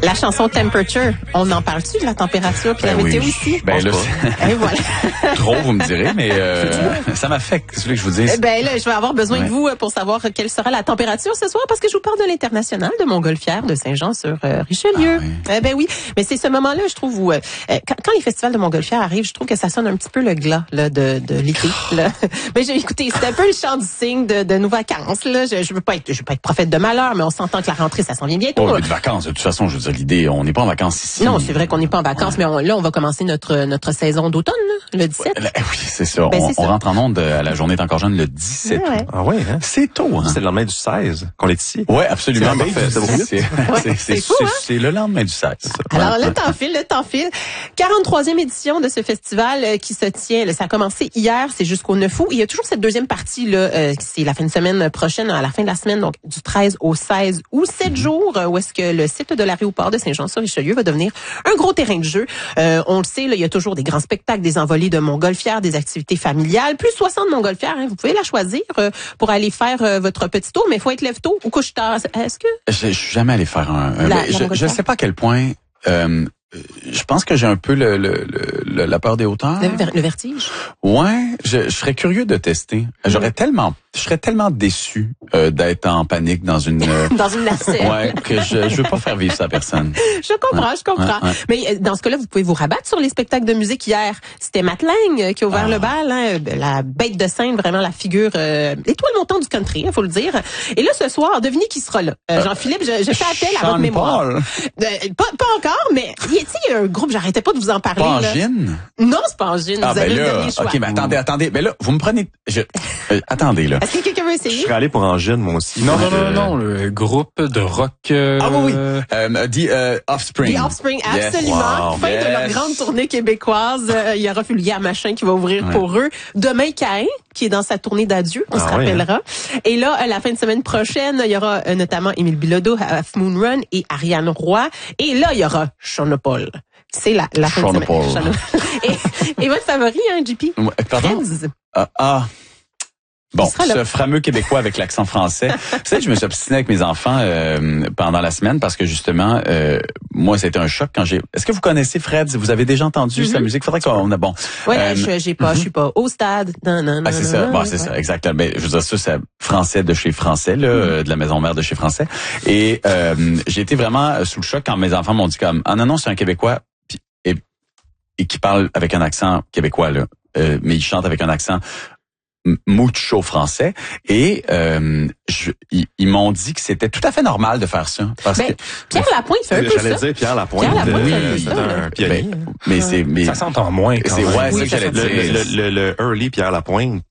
La chanson Temperature, on en parle-tu de la température puis la météo aussi? Ben là, et voilà. Trop, vous me direz, mais ça m'affecte, c'est ce que je vous dis. Ben là, je vais avoir besoin de vous pour savoir quelle sera la température ce soir parce que je vous parle de l'International de Montgolfière de Saint-Jean-sur-Richelieu. Ben oui, mais c'est ce moment-là, je trouve, où quand les festivals de Montgolfière arrivent, je trouve que ça sonne un petit peu le glas là de l'été. Mais écoutez, c'est un peu le chant du cygne de nos vacances. Là, je veux pas être prophète de malheur, mais on s'entend que la rentrée, ça s'en vient bientôt. Oh, mais de vacances, de toute façon, je veux dire, l'idée, on n'est pas en vacances ici. Non, c'est vrai qu'on n'est pas en vacances, mais on va commencer notre saison d'automne, le 17. Oui, c'est ça. On rentre en onde à la journée est encore jeune le 17 août. Ah oui, hein? C'est tôt, hein? C'est le lendemain du 16 qu'on est ici. Oui, absolument. C'est fou, hein? C'est le lendemain du 16. Alors, le temps file. 43e édition de ce festival qui se tient, ça a commencé hier, c'est jusqu'au 9 août. Il y a toujours cette deuxième partie, là, c'est la fin de semaine prochaine, à la fin de la semaine, donc du 13 au 16 ou 7 jours, où est-ce que le site de l'aéroport de Saint-Jean-sur-Richelieu va devenir un gros terrain de jeu. On le sait, là, il y a toujours des grands spectacles, des envolées de montgolfières, des activités familiales, plus 60 montgolfières, hein, vous pouvez la choisir pour aller faire votre petit tour, mais il faut être lève tôt ou couche tard. Est-ce que... Je suis jamais allé faire je ne sais pas à quel point... je pense que j'ai un peu la peur des hauteurs. Le vertige? Ouais, je serais curieux de tester. Je serais tellement déçu d'être en panique dans une dans une nacelle. Ouais, que je veux pas faire vivre ça à personne. Je comprends. Ouais. Mais dans ce cas-là, vous pouvez vous rabattre sur les spectacles de musique hier. C'était Matt Lang qui a ouvert le bal, hein, la bête de scène, vraiment la figure, l'étoile montante du country, faut le dire. Et là, ce soir, devinez qui sera là. Jean-Philippe, je fais appel à votre mémoire. Pas encore, mais il y a un groupe, j'arrêtais pas de vous en parler. Pas là. Angine? Non, c'est pas Angine. Vous avez le dernier choix. OK, mais attendez. Ben là, vous me prenez... attendez, là. Est-ce que quelqu'un veut essayer? Je serais allé pour Angine, moi aussi. Non, le groupe de rock... oui. The Offspring. The Offspring, absolument. Wow, Fin de leur grande tournée québécoise. Il y aura Fulguière Machin qui va ouvrir pour eux. Demain, Caïn, qui est dans sa tournée d'adieu, on se rappellera. Et là, la fin de semaine prochaine, il y aura notamment Émile Bilodeau, Half Moon Run et Ariane Roy. Et là, il y aura Sean Paul. C'est la fin de semaine. Et votre favori, hein, JP? Pardon? Bon, ce fameux Québécois avec l'accent français. Vous savez, je me suis obstiné avec mes enfants pendant la semaine parce que justement, moi, c'était un choc quand j'ai... Est-ce que vous connaissez Fred? Vous avez déjà entendu sa musique? Faudrait qu'on a bon. Ouais, je suis pas au stade. C'est ça. Bon, c'est ça, exactement. Mais je veux dire, ça, c'est français de chez français, là, de la maison mère de chez français. Et j'ai été vraiment sous le choc quand mes enfants m'ont dit comme, non, c'est un Québécois et qui parle avec un accent québécois, là. Mais il chante avec un accent mucho français et ils m'ont dit que c'était tout à fait normal de faire ça parce que Pierre Lapointe fait un peu ça. J'allais dire Pierre Lapointe, c'est un pionnier. Mais ça s'entend moins quand même. C'est que j'allais dire. Le early Pierre Lapointe,